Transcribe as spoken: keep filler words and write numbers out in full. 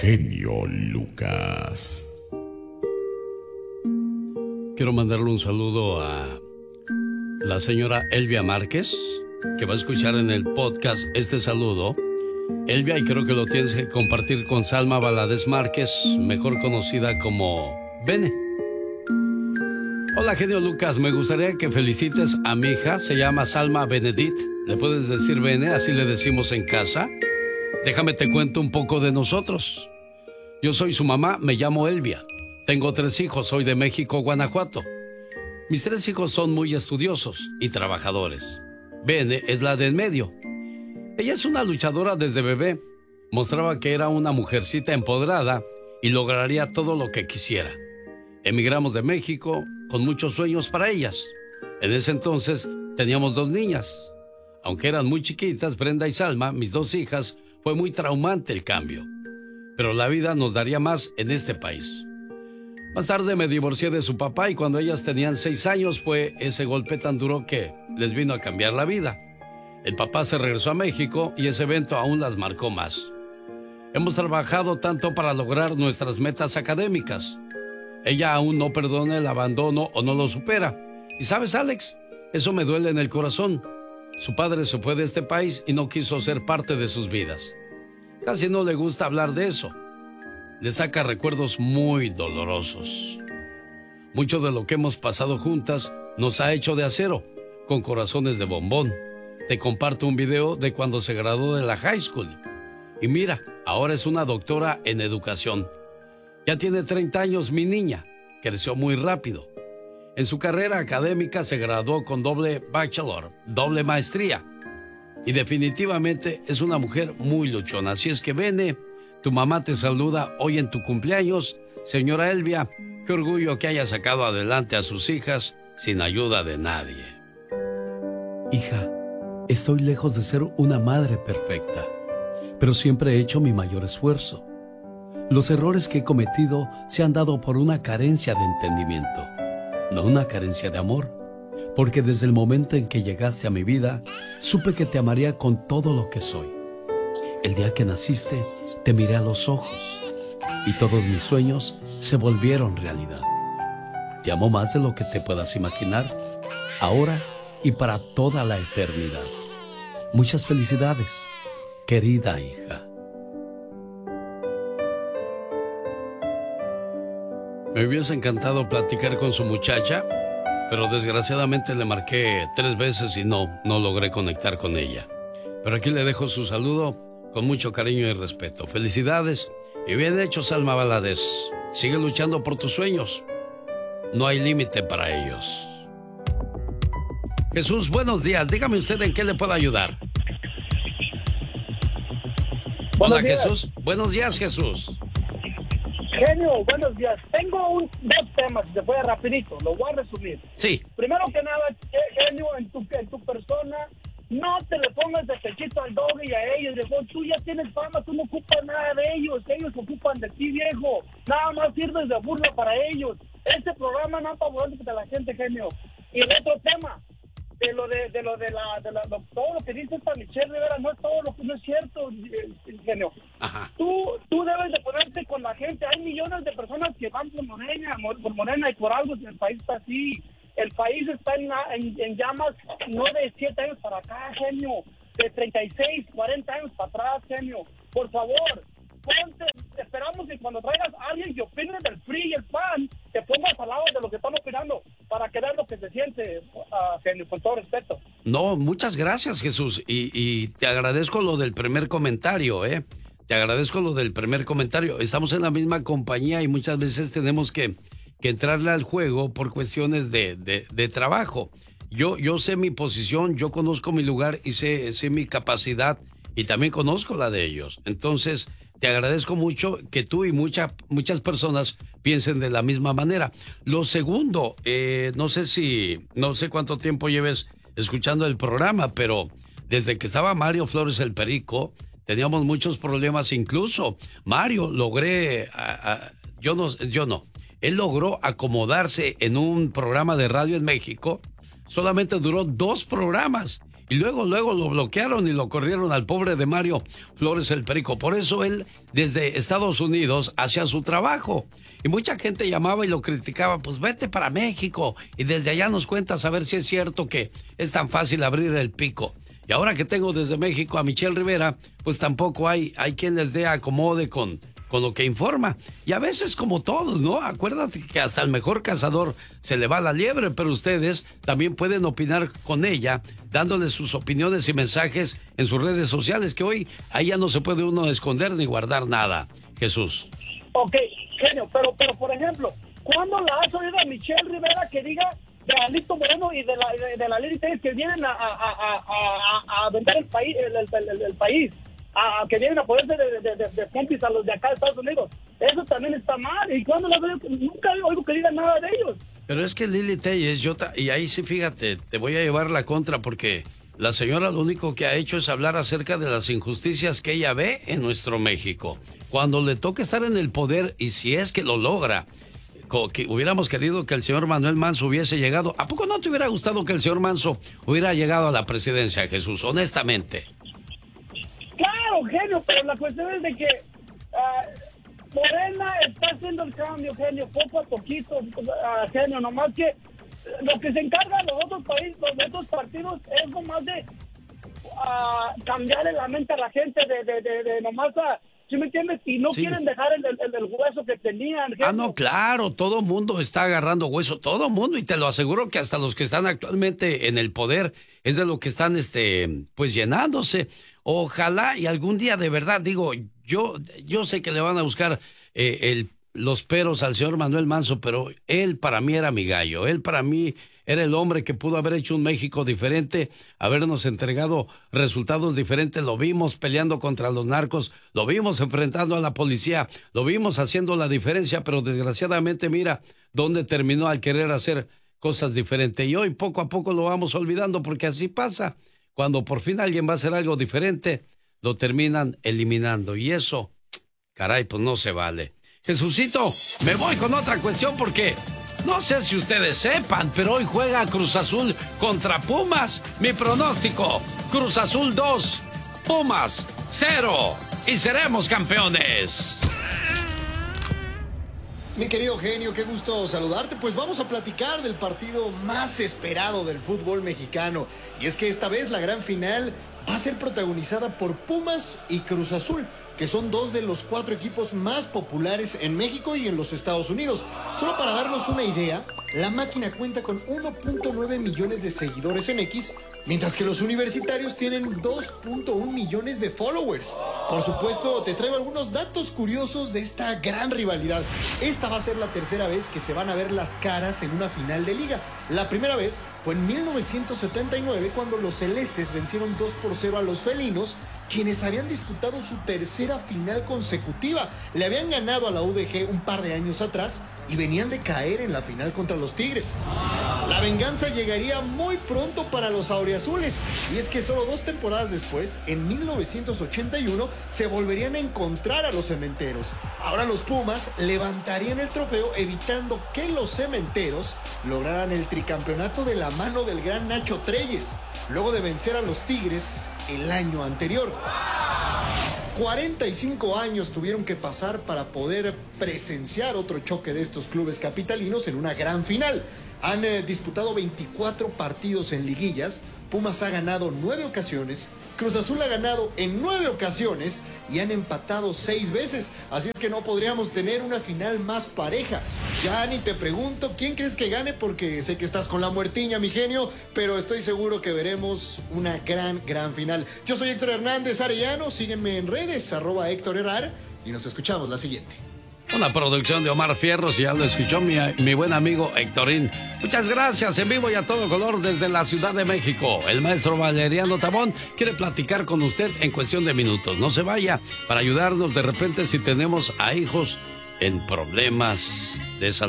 Genio Lucas. Quiero mandarle un saludo a la señora Elvia Márquez, que va a escuchar en el podcast este saludo. Elvia, y creo que lo tienes que compartir con Salma Valadez Márquez, mejor conocida como Bene. Hola, genio Lucas, me gustaría que felicites a mi hija, se llama Salma Benedit. ¿Le puedes decir Bene? Así le decimos en casa. Déjame te cuento un poco de nosotros. Yo soy su mamá, me llamo Elvia. Tengo tres hijos, soy de México, Guanajuato. Mis tres hijos son muy estudiosos y trabajadores. Bene es la de en medio. Ella es una luchadora desde bebé. Mostraba que era una mujercita empoderada y lograría todo lo que quisiera. Emigramos de México con muchos sueños para ellas. En ese entonces teníamos dos niñas. Aunque eran muy chiquitas, Brenda y Salma, mis dos hijas, fue muy traumante el cambio. Pero la vida nos daría más en este país. Más tarde me divorcié de su papá y cuando ellas tenían seis años fue ese golpe tan duro que les vino a cambiar la vida. El papá se regresó a México y ese evento aún las marcó más. Hemos trabajado tanto para lograr nuestras metas académicas. Ella aún no perdona el abandono o no lo supera. Y sabes, Alex, eso me duele en el corazón. Su padre se fue de este país y no quiso ser parte de sus vidas. Casi no le gusta hablar de eso. Le saca recuerdos muy dolorosos. Mucho de lo que hemos pasado juntas nos ha hecho de acero, con corazones de bombón. Te comparto un video de cuando se graduó de la high school. Y mira, ahora es una doctora en educación. Ya tiene treinta años mi niña, creció muy rápido. En su carrera académica se graduó con doble bachelor, doble maestría. Y definitivamente es una mujer muy luchona. Así es que Bene, tu mamá te saluda hoy en tu cumpleaños. Señora Elvia, qué orgullo que haya sacado adelante a sus hijas sin ayuda de nadie. Hija, estoy lejos de ser una madre perfecta, pero siempre he hecho mi mayor esfuerzo. Los errores que he cometido se han dado por una carencia de entendimiento, no una carencia de amor, porque desde el momento en que llegaste a mi vida, supe que te amaría con todo lo que soy. El día que naciste, te miré a los ojos y todos mis sueños se volvieron realidad. Te amo más de lo que te puedas imaginar, ahora y para toda la eternidad. Muchas felicidades, querida hija. Me hubiese encantado platicar con su muchacha, pero desgraciadamente le marqué tres veces y no, no logré conectar con ella. Pero aquí le dejo su saludo con mucho cariño y respeto. Felicidades y bien hecho, Salma Valadez. Sigue luchando por tus sueños. No hay límite para ellos. Jesús, buenos días. Dígame usted en qué le puedo ayudar. Buenos Hola, días. Jesús. Buenos días, Jesús. Genio, buenos días. Tengo un, dos temas, si se puede rapidito, lo voy a resumir. Sí. Primero que nada, Genio, en tu, en tu persona, no te le pongas de pechito al doble y a ellos, viejo. Tú ya tienes fama, tú no ocupas nada de ellos, ellos ocupan de ti, viejo. Nada más sirves de burla para ellos. Este programa no es favorable para la gente, Genio. Y el otro tema, de lo de, de lo de la, de la lo, todo lo que dice esta Michelle Rivera, no es todo lo que no es cierto, Genio. Ajá. Tú, tú debes de ponerte con la gente. Hay millones de personas que van por Morena, por Morena y por algo, si el país está así. El país está en, en, en llamas, no de siete años para acá, Genio, de treinta y seis, cuarenta años para atrás, Genio. Por favor, ponte, esperamos que cuando traigas a alguien que opine del P R I y el P A N, te pongas al lado de lo que están opinando para que veas lo que se siente, uh, Genio, con todo respeto. No, muchas gracias, Jesús. Y, y te agradezco lo del primer comentario, ¿eh? Te agradezco lo del primer comentario. Estamos en la misma compañía y muchas veces tenemos que, que entrarle al juego por cuestiones de, de, de trabajo. Yo, yo sé mi posición, yo conozco mi lugar y sé, sé mi capacidad y también conozco la de ellos. Entonces, te agradezco mucho que tú y mucha, muchas personas piensen de la misma manera. Lo segundo, eh, no sé si, no sé cuánto tiempo lleves escuchando el programa, pero desde que estaba Mario Flores el Perico, teníamos muchos problemas. Incluso Mario logré, a, a, yo no, yo no, él logró acomodarse en un programa de radio en México. Solamente duró dos programas Y luego, luego lo bloquearon y lo corrieron al pobre de Mario Flores el Perico. Por eso él, desde Estados Unidos, hacía su trabajo. Y mucha gente llamaba y lo criticaba, pues vete para México. Y desde allá nos cuentas a ver si es cierto que es tan fácil abrir el pico. Y ahora que tengo desde México a Michelle Rivera, pues tampoco hay, hay quien les dé acomode con... con lo que informa. Y a veces como todos, ¿no? Acuérdate que hasta el mejor cazador se le va la liebre, pero ustedes también pueden opinar con ella, dándole sus opiniones y mensajes en sus redes sociales, que hoy ahí ya no se puede uno esconder ni guardar nada. Jesús. Ok, genio, pero, pero por ejemplo, ¿cuándo la has oído a Michelle Rivera que diga de Alito Moreno y de la, de, de la Lili Telles que vienen a, a, a, a, a vender el país, el, el, el, el país? A, que vienen a ponerse de, de, de, de compis a los de acá de Estados Unidos? Eso también está mal. ¿Y cuando las veo? Nunca oigo que digan nada de ellos. Pero es que Lili Telles, yo ta- y ahí sí, fíjate, te voy a llevar la contra porque la señora lo único que ha hecho es hablar acerca de las injusticias que ella ve en nuestro México. Cuando le toca estar en el poder, y si es que lo logra, que hubiéramos querido que el señor Manuel Manso hubiese llegado. ¿A poco no te hubiera gustado que el señor Manso hubiera llegado a la presidencia, Jesús? Honestamente. Claro, genio, pero la cuestión es de que uh, Morena está haciendo el cambio, genio, poco a poquito, uh, genio, nomás que lo que se encarga de los otros países, los otros partidos, es nomás de uh, cambiarle la mente a la gente, de, de, de, de nomás a... ¿Sí me entiendes? Y no sí. quieren dejar el, el, el hueso que tenían. Genio. Ah, no, claro, todo mundo está agarrando hueso, todo mundo, y te lo aseguro que hasta los que están actualmente en el poder es de lo que están, este, pues llenándose. Ojalá y algún día de verdad, digo, yo, yo sé que le van a buscar eh, el, los peros al señor Manuel Manso, pero él para mí era mi gallo, él para mí era el hombre que pudo haber hecho un México diferente, habernos entregado resultados diferentes, lo vimos peleando contra los narcos, lo vimos enfrentando a la policía, lo vimos haciendo la diferencia, pero desgraciadamente mira dónde terminó al querer hacer cosas diferentes. Y hoy poco a poco lo vamos olvidando porque así pasa. Cuando por fin alguien va a hacer algo diferente, lo terminan eliminando. Y eso, caray, pues no se vale. Jesucito, me voy con otra cuestión porque no sé si ustedes sepan, pero hoy juega Cruz Azul contra Pumas. Mi pronóstico, Cruz Azul dos, Pumas cero. Y seremos campeones. Mi querido genio, qué gusto saludarte. Pues vamos a platicar del partido más esperado del fútbol mexicano. Y es que esta vez la gran final va a ser protagonizada por Pumas y Cruz Azul, que son dos de los cuatro equipos más populares en México y en los Estados Unidos. Solo para darnos una idea, la máquina cuenta con uno punto nueve millones de seguidores en X, mientras que los universitarios tienen dos punto uno millones de followers. Por supuesto, te traigo algunos datos curiosos de esta gran rivalidad. Esta va a ser la tercera vez que se van a ver las caras en una final de liga. La primera vez fue en mil novecientos setenta y nueve, cuando los celestes vencieron dos por cero a los felinos, quienes habían disputado su tercera final consecutiva. Le habían ganado a la U D G un par de años atrás y venían de caer en la final contra los Tigres. La venganza llegaría muy pronto para los auriazules, y es que solo dos temporadas después, en mil novecientos ochenta y uno, se volverían a encontrar a los cementeros. Ahora los Pumas levantarían el trofeo, evitando que los cementeros lograran el tricampeonato de la mano del gran Nacho Treyes, luego de vencer a los Tigres el año anterior. cuarenta y cinco años tuvieron que pasar para poder presenciar otro choque de estos clubes capitalinos en una gran final. Han eh, disputado veinticuatro partidos en liguillas. Pumas ha ganado nueve ocasiones, Cruz Azul ha ganado en nueve ocasiones y han empatado seis veces. Así es que no podríamos tener una final más pareja. Ya ni te pregunto quién crees que gane, porque sé que estás con la muertiña, mi genio, pero estoy seguro que veremos una gran, gran final. Yo soy Héctor Hernández Arellano, síguenme en redes, arroba Héctor Herrar, y nos escuchamos la siguiente. Una producción de Omar Fierros, y ya lo escuchó mi, mi buen amigo Héctorín. Muchas gracias, en vivo y a todo color desde la Ciudad de México. El maestro Valeriano Tabón quiere platicar con usted en cuestión de minutos. No se vaya, para ayudarnos de repente si tenemos a hijos en problemas de salud.